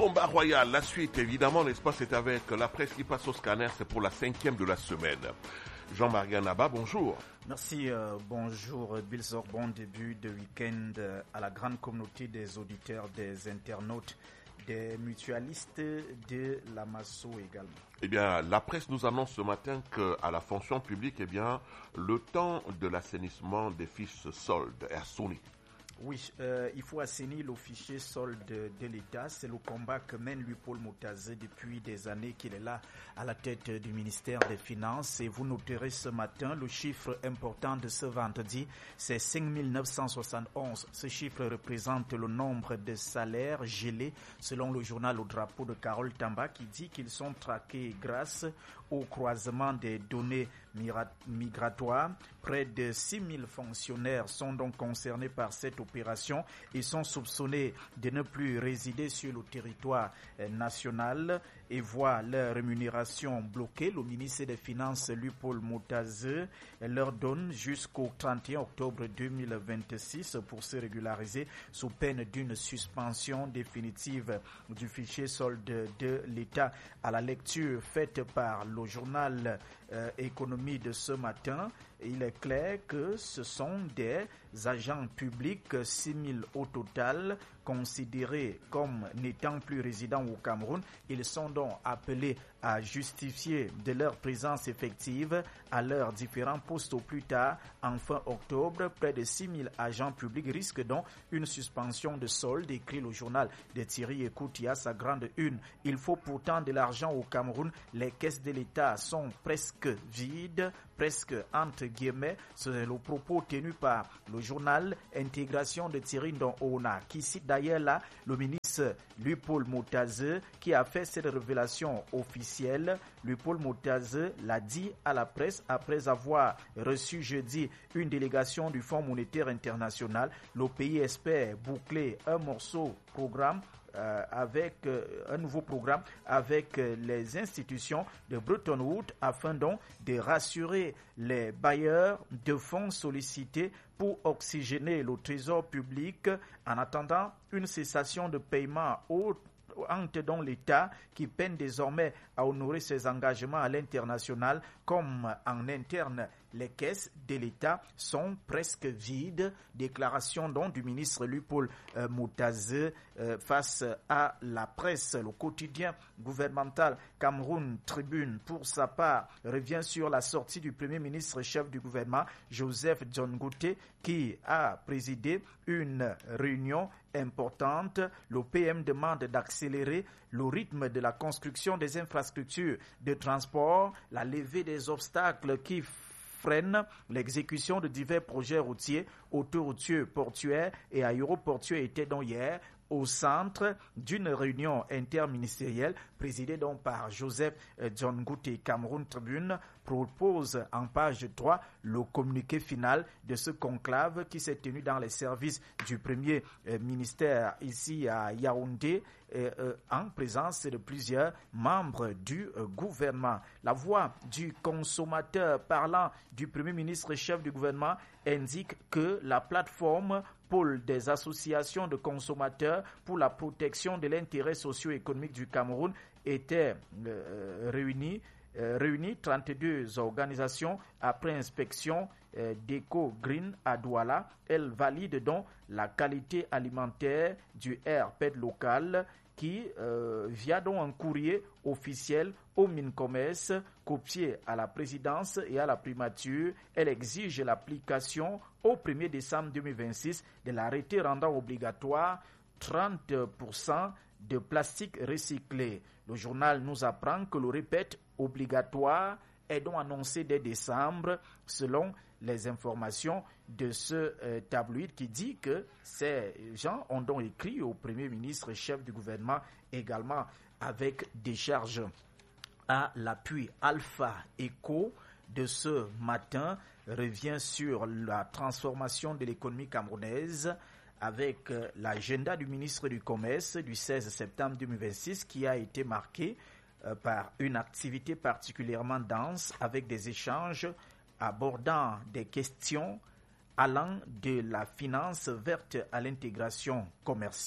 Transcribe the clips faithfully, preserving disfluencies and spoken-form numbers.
Combat royal, la suite évidemment, n'est-ce pas, c'est avec la presse qui passe au scanner, c'est pour la cinquième de la semaine. Jean-Marie Anaba, bonjour. Merci, euh, bonjour Bill Bon début de week-end euh, à la grande communauté des auditeurs, des internautes, des mutualistes de la Masso également. Eh bien, la presse nous annonce ce matin qu'à la fonction publique, eh bien, le temps de l'assainissement des fiches soldes est sonné. Oui, euh, il faut assainir le fichier solde de, de l'État. C'est le combat que mène lui Paul Moutazé depuis des années qu'il est là à la tête du ministère des Finances. Et vous noterez ce matin le chiffre important de ce vendredi, c'est cinq mille neuf cent soixante et onze. Ce chiffre représente le nombre de salaires gelés selon le journal Au Drapeau de Carole Tamba qui dit qu'ils sont traqués grâce au croisement des données migratoires. Près de six mille fonctionnaires sont donc concernés par cette opération. Ils sont soupçonnés de ne plus résider sur le territoire national et voient leur rémunération bloquée. Le ministre des Finances, lui Paul Moutazé, leur donne jusqu'au trente et un octobre deux mille vingt-six pour se régulariser sous peine d'une suspension définitive du fichier solde de l'État. À la lecture faite par le journal euh, Économie de ce matin, il est clair que ce sont des agents publics, six mille au total, considérés comme n'étant plus résidents au Cameroun. Ils sont donc appelés à justifier de leur présence effective à leurs différents postes au plus tard en fin octobre. Près de six mille agents publics risquent donc une suspension de solde, écrit le journal de Thierry Ekouti à sa grande une. Il faut pourtant de l'argent au Cameroun. Les caisses de l'État sont presque vides, presque entre guillemets. C'est le propos tenu par le journal Intégration de Thierry Ndon-Ona, qui cite d'ailleurs là le ministre Louis Paul Moutazé qui a fait cette révélation officielle. Louis Paul Moutazé l'a dit à la presse après avoir reçu jeudi une délégation du Fonds monétaire international. Le pays espère boucler un morceau programme Euh, avec euh, un nouveau programme avec euh, les institutions de Bretton Woods afin donc de rassurer les bailleurs de fonds sollicités pour oxygéner le trésor public en attendant une cessation de paiement au entre donc l'État qui peine désormais à honorer ses engagements à l'international comme en interne. Les caisses de l'État sont presque vides. Déclaration donc du ministre Louis Paul euh, Moutazé euh, face à la presse. Le quotidien gouvernemental Cameroun Tribune, pour sa part, revient sur la sortie du premier ministre chef du gouvernement, Joseph John Gouté, qui a présidé une réunion importante. Le P M demande d'accélérer le rythme de la construction des infrastructures de transport, la levée des obstacles qui freinent l'exécution de divers projets routiers, autoroutiers, portuaires et aéroportuaires étaient donc hier au centre d'une réunion interministérielle présidée donc par Joseph John Gouté. Cameroun Tribune propose en page trois le communiqué final de ce conclave qui s'est tenu dans les services du premier ministère ici à Yaoundé euh, euh, en présence de plusieurs membres du euh, gouvernement. La voix du consommateur parlant du premier ministre chef du gouvernement indique que la plateforme pôle des associations de consommateurs pour la protection de l'intérêt socio-économique du Cameroun était euh, réunie. Euh, réunis trente-deux organisations après inspection euh, d'Eco Green à Douala. Elle valide donc la qualité alimentaire du R P E D local qui, euh, via donc un courrier officiel au Mincommerce, copié à la présidence et à la primature, elle exige l'application au premier décembre deux mille vingt-six de l'arrêté rendant obligatoire trente pour cent de plastique recyclé. Le journal nous apprend que le répète obligatoire est donc annoncé dès décembre selon les informations de ce euh, tabloïd qui dit que ces gens ont donc écrit au Premier ministre chef du gouvernement également avec des charges à l'appui. Alpha Echo de ce matin revient sur la transformation de l'économie camerounaise avec euh, l'agenda du ministre du Commerce du seize septembre deux mille vingt-six qui a été marqué euh, par une activité particulièrement dense avec des échanges abordant des questions allant de la finance verte à l'intégration commerciale.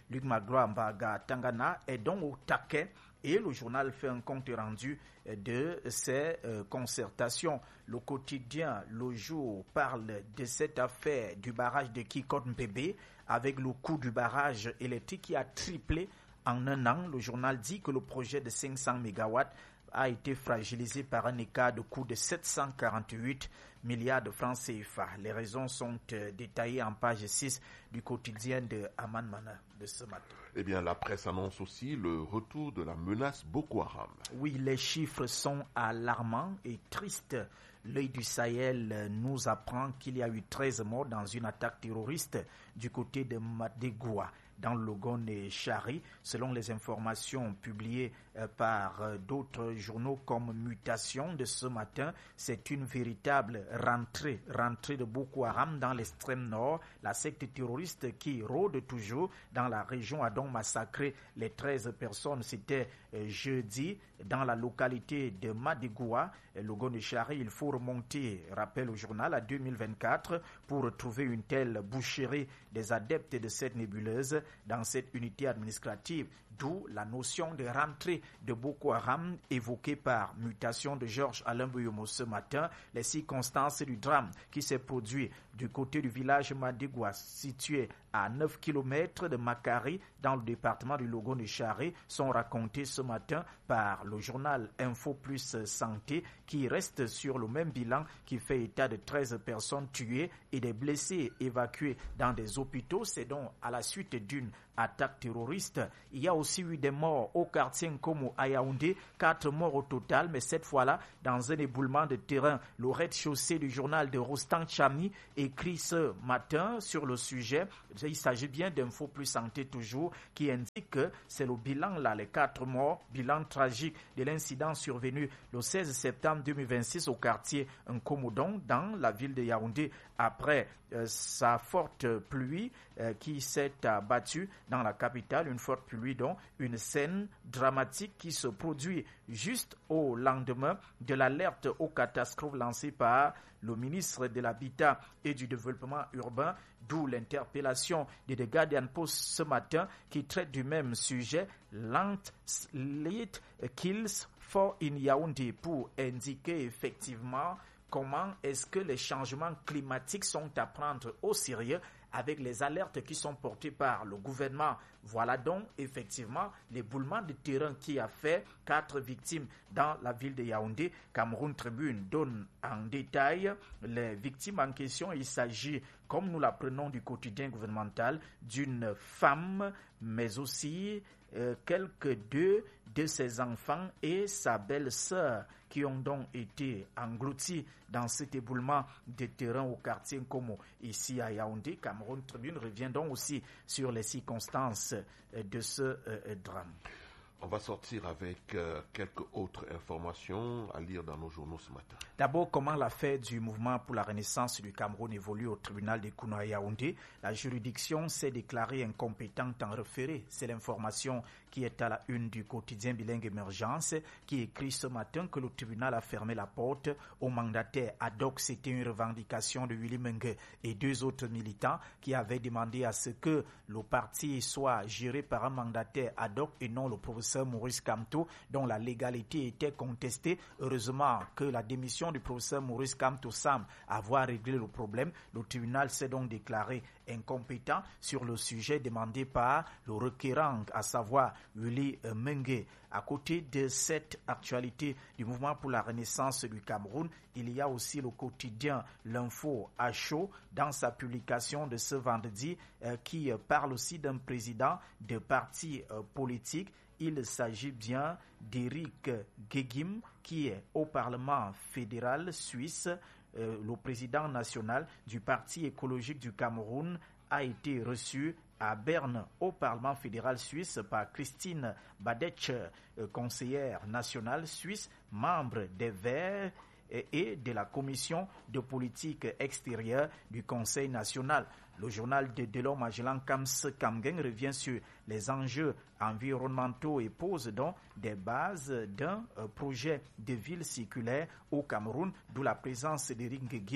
Luc Magloire Mbaga Tangana, est donc au taquet et le journal fait un compte rendu de ces euh, concertations. Le quotidien Le Jour parle de cette affaire du barrage de Kikot-Mbébé avec le coût du barrage électrique qui a triplé en un an. Le journal dit que le projet de cinq cents mégawatts a été fragilisé par un écart de coût de sept cent quarante-huit milliards de francs C F A. Les raisons sont euh, détaillées en page six du quotidien de Aman Mana de ce matin. Eh bien, la presse annonce aussi le retour de la menace Boko Haram. Oui, les chiffres sont alarmants et tristes. L'œil du Sahel nous apprend qu'il y a eu treize morts dans une attaque terroriste du côté de Madegoua, dans le Logone et Chari, selon les informations publiées par d'autres journaux comme Mutation de ce matin. C'est une véritable rentrée, rentrée de Boko Haram dans l'extrême nord. La secte terroriste qui rôde toujours dans la région a donc massacré les treize personnes. C'était jeudi dans la localité de Madegoua, Logone et Chari. Il faut remonter, rappelle au journal, à deux mille vingt-quatre pour retrouver une telle boucherie des adeptes de cette nébuleuse dans cette unité administrative, d'où la notion de rentrée de Boko Haram évoquée par Mutation de Georges Alain Boyomo ce matin. Les circonstances du drame qui s'est produit du côté du village Madegoua, situé à neuf kilomètres de Makari, dans le département du Logone et Chari, sont racontées ce matin par le journal Info Plus Santé, qui reste sur le même bilan, qui fait état de treize personnes tuées et des blessés évacués dans des hôpitaux. C'est donc à la suite d'une attaque terroriste. Il y a aussi eu des morts au quartier Nkomo à Yaoundé, quatre morts au total, mais cette fois-là dans un éboulement de terrain. Le rez-de-chaussée du journal de Rostand Chami écrit ce matin sur le sujet. Il s'agit bien d'Info Plus Santé toujours, qui indique que c'est le bilan là, les quatre morts, bilan tragique de l'incident survenu le seize septembre deux mille vingt-six au quartier Nkomodon dans la ville de Yaoundé après euh, sa forte pluie euh, qui s'est abattue dans la capitale, une forte pluie donc une scène dramatique qui se produit juste au lendemain de l'alerte aux catastrophes lancée par le ministre de l'Habitat et du Développement urbain, d'où l'interpellation de The Guardian Post ce matin qui traite du même sujet, Landslide Kills for in Yaoundé, pour indiquer effectivement comment est-ce que les changements climatiques sont à prendre au sérieux avec les alertes qui sont portées par le gouvernement. Voilà donc effectivement l'éboulement de terrain qui a fait quatre victimes dans la ville de Yaoundé. Cameroun Tribune donne en détail les victimes en question. Il s'agit, comme nous l'apprenons du quotidien gouvernemental, d'une femme, mais aussi euh, quelques deux de ses enfants et sa belle-sœur qui ont donc été engloutis dans cet éboulement de terrain au quartier Nkomo, ici à Yaoundé. Cameroun Tribune revient donc aussi sur les circonstances de ce euh, drame. On va sortir avec euh, quelques autres informations à lire dans nos journaux ce matin. D'abord, comment l'affaire du mouvement pour la renaissance du Cameroun évolue au tribunal de Kounou à Yaoundé. La juridiction s'est déclarée incompétente en référé. C'est l'information qui est à la une du quotidien bilingue Émergence, qui écrit ce matin que le tribunal a fermé la porte au mandataire ad hoc. C'était une revendication de Willy Mengue et deux autres militants qui avaient demandé à ce que le parti soit géré par un mandataire ad hoc et non le professeur Maurice Kamto, dont la légalité était contestée. Heureusement que la démission du professeur Maurice Kamto semble avoir réglé le problème. Le tribunal s'est donc déclaré incompétent sur le sujet demandé par le requérant, à savoir Willy Mengue. À côté de cette actualité du mouvement pour la renaissance du Cameroun, il y a aussi le quotidien L'Info à chaud dans sa publication de ce vendredi euh, qui euh, parle aussi d'un président de parti euh, politique. Il s'agit bien d'Éric Guégim qui est au Parlement fédéral suisse. Euh, le président national du Parti écologique du Cameroun a été reçu à Berne au Parlement fédéral suisse par Christine Badetsch, euh, conseillère nationale suisse, membre des Verts et, et de la Commission de politique extérieure du Conseil national. Le journal de Delors Magellan Kams Kamgen revient sur les enjeux environnementaux et pose donc des bases d'un euh, projet de ville circulaire au Cameroun, d'où la présence d'Éric Guégim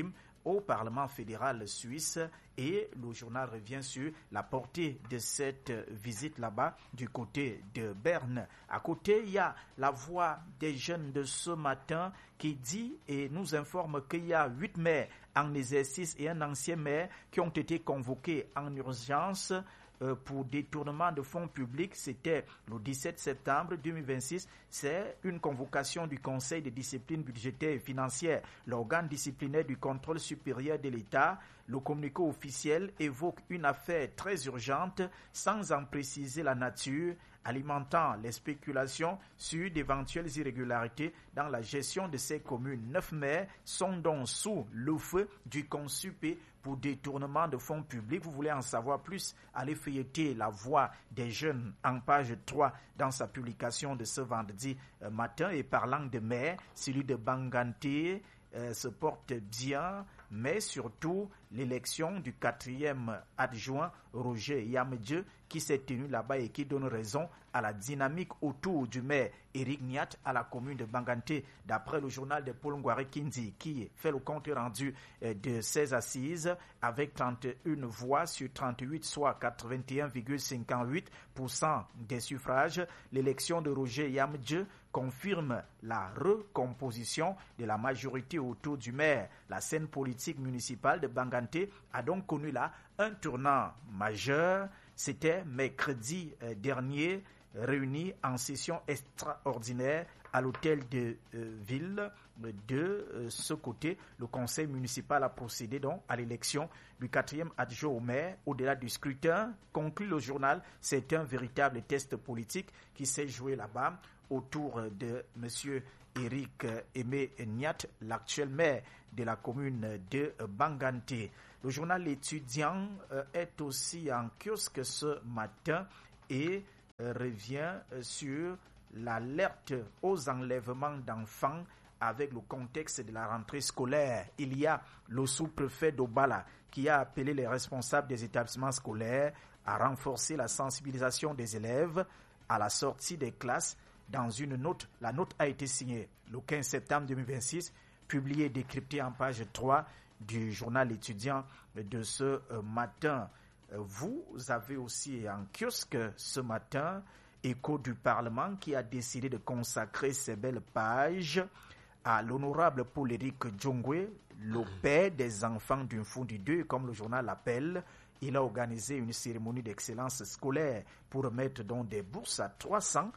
au Parlement fédéral suisse et le journal revient sur la portée de cette visite là-bas du côté de Berne. À côté, il y a la voix des jeunes de ce matin qui dit et nous informe qu'il y a huit maires en exercice et un ancien maire qui ont été convoqués en urgence pour détournement de fonds publics. C'était le dix-sept septembre deux mille vingt-six. C'est une convocation du Conseil de discipline budgétaire et financière, l'organe disciplinaire du contrôle supérieur de l'État. Le communiqué officiel évoque une affaire très urgente sans en préciser la nature, alimentant les spéculations sur d'éventuelles irrégularités dans la gestion de ces communes. Neuf maires sont donc sous le feu du Consupé pour détournement de fonds publics. Vous voulez en savoir plus? Allez feuilleter La Voix des jeunes en page trois dans sa publication de ce vendredi matin. Et parlant de maires, celui de Banganté euh, se porte bien, mais surtout l'élection du quatrième adjoint Roger Yamedje qui s'est tenu là-bas et qui donne raison à la dynamique autour du maire Éric Niat à la commune de Banganté. D'après le journal de Paul Ngouaré Kindi qui fait le compte rendu de ces assises avec trente et une voix sur trente-huit, soit quatre-vingt-un virgule cinquante-huit pour cent des suffrages, l'élection de Roger Yamedje confirme la recomposition de la majorité autour du maire. La scène politique municipale de Banganté a donc connu là un tournant majeur. C'était mercredi dernier, réuni en session extraordinaire à l'hôtel de euh, ville. De euh, ce côté, le conseil municipal a procédé donc à l'élection du quatrième adjoint au maire. Au-delà du scrutin, conclut le journal, c'est un véritable test politique qui s'est joué là-bas autour de M. Éric Aimé Niat, l'actuel maire de la commune de Banganté. Le journal L'étudiant euh, est aussi en kiosque ce matin et euh, revient sur l'alerte aux enlèvements d'enfants avec le contexte de la rentrée scolaire. Il y a le sous-préfet d'Obala qui a appelé les responsables des établissements scolaires à renforcer la sensibilisation des élèves à la sortie des classes. Dans une note, la note a été signée le quinze septembre deux mille vingt-six, publiée et décryptée en page trois du journal étudiant de ce matin. Vous avez aussi en kiosque ce matin Écho du Parlement qui a décidé de consacrer ces belles pages à l'honorable Paul-Éric Djongwe, le père des enfants d'une Fundi deux, comme le journal l'appelle. Il a organisé une cérémonie d'excellence scolaire pour remettre donc des bourses à trois cents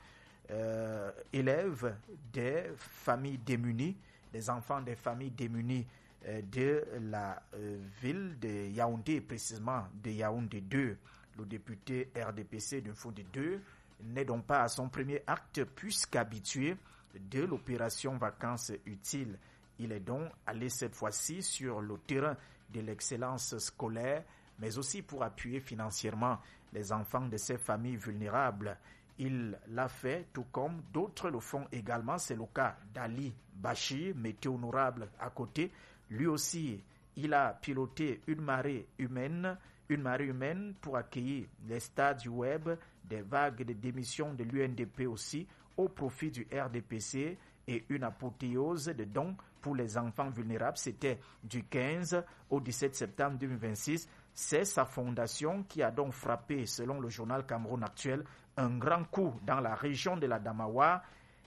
euh, élèves des familles démunies, des enfants des familles démunies euh, de la euh, ville de Yaoundé, précisément de Yaoundé deux. Le député R D P C d'une Fundi deux n'est donc pas à son premier acte puisqu'habitué de l'opération vacances utiles. Il est donc allé cette fois-ci sur le terrain de l'excellence scolaire, mais aussi pour appuyer financièrement les enfants de ces familles vulnérables. Il l'a fait, tout comme d'autres le font également. C'est le cas d'Ali Bachir, métier honorable à côté. Lui aussi, il a piloté une marée humaine, une marée humaine pour accueillir les stades du web, des vagues de démission de l'U N D P aussi, au profit du R D P C et une apothéose de dons pour les enfants vulnérables. C'était du quinze au dix-sept septembre deux mille vingt-six. C'est sa fondation qui a donc frappé, selon le journal Cameroun Actuel, un grand coup dans la région de la Damawa,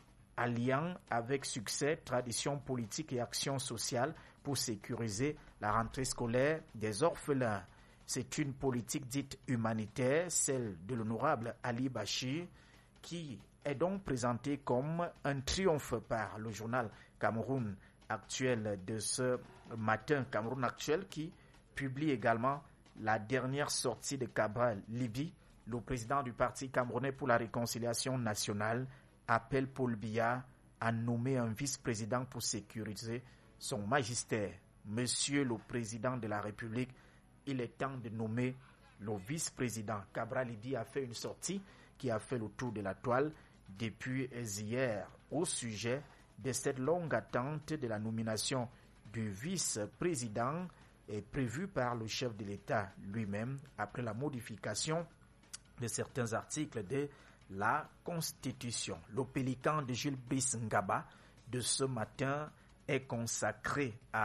alliant avec succès tradition politique et action sociale pour sécuriser la rentrée scolaire des orphelins. C'est une politique dite humanitaire, celle de l'honorable Ali Bachir, qui est donc présentée comme un triomphe par le journal Cameroun Actuel de ce matin. Cameroun Actuel qui publie également la dernière sortie de Cabral Libi. Le président du Parti camerounais pour la réconciliation nationale appelle Paul Biya à nommer un vice-président pour sécuriser son magistère. Monsieur le président de la République, il est temps de nommer le vice-président. Cabral Libi a fait une sortie qui a fait le tour de la toile depuis hier au sujet de cette longue attente de la nomination du vice-président est prévue par le chef de l'État lui-même après la modification de certains articles de la Constitution. Le pélican de Jules Brice Ngaba de ce matin est consacré à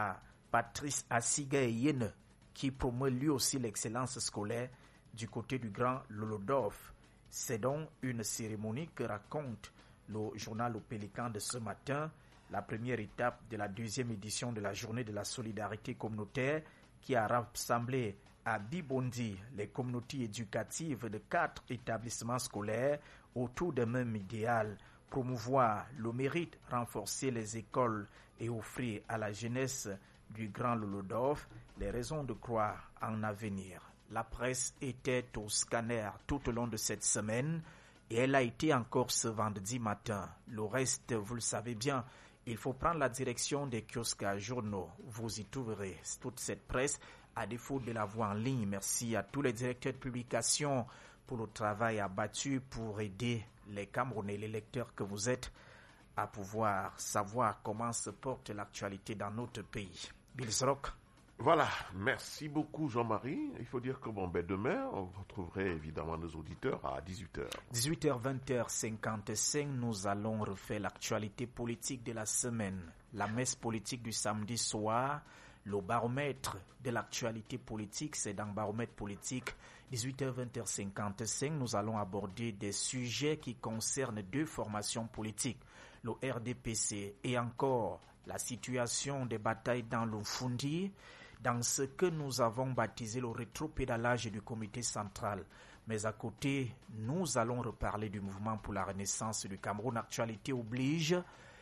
Patrice Assigay-Yene, qui promeut lui aussi l'excellence scolaire du côté du Grand Lolodorf. C'est donc une cérémonie que raconte le journal au Pélican de ce matin, la première étape de la deuxième édition de la Journée de la solidarité communautaire qui a rassemblé à Bibondi les communautés éducatives de quatre établissements scolaires autour d'un même idéal, promouvoir le mérite, renforcer les écoles et offrir à la jeunesse du Grand Lolodorf les raisons de croire en avenir. La presse était au scanner tout au long de cette semaine et elle a été encore ce vendredi matin. Le reste, vous le savez bien, il faut prendre la direction des kiosques à journaux. Vous y trouverez toute cette presse à défaut de la voir en ligne. Merci à tous les directeurs de publication pour le travail abattu pour aider les Camerounais, les lecteurs que vous êtes, à pouvoir savoir comment se porte l'actualité dans notre pays. Bills Rock. Voilà, merci beaucoup Jean-Marie. Il faut dire que bon, ben demain, on retrouverait évidemment nos auditeurs à dix-huit heures. dix-huit heures, vingt heures cinquante-cinq, nous allons refaire l'actualité politique de la semaine. La messe politique du samedi soir, le baromètre de l'actualité politique, c'est dans baromètre politique. dix-huit heures, vingt heures cinquante-cinq, nous allons aborder des sujets qui concernent deux formations politiques, le R D P C et encore la situation des batailles dans le Fundi, dans ce que nous avons baptisé le rétropédalage du comité central. Mais à côté, nous allons reparler du mouvement pour la renaissance du Cameroun. Actualité oblige,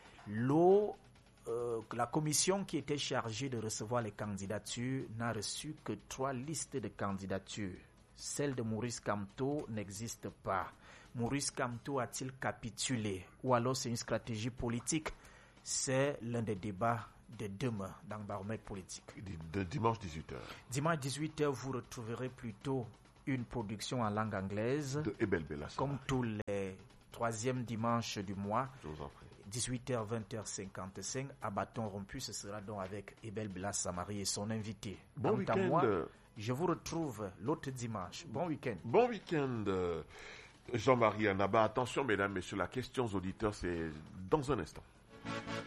l'eau, euh, la commission qui était chargée de recevoir les candidatures n'a reçu que trois listes de candidatures. Celle de Maurice Kamto n'existe pas. Maurice Kamto a-t-il capitulé ou alors c'est une stratégie politique? C'est l'un des débats de demain dans le baromètre politique. De dimanche dix-huit heures. Dimanche dix-huit heures, vous retrouverez plutôt une production en langue anglaise. De Ebel Bella. Comme tous les troisièmes dimanches du mois. Je vous en prie. dix-huit heures, vingt heures cinquante-cinq, à bâton rompu, ce sera donc avec Ebel Bella Samari et son invité. Bon Quant à week-end. moi, je vous retrouve l'autre dimanche. Bon week-end. Bon week-end. Jean-Marie Anaba. Attention, mesdames, messieurs, la question aux auditeurs, c'est dans un instant.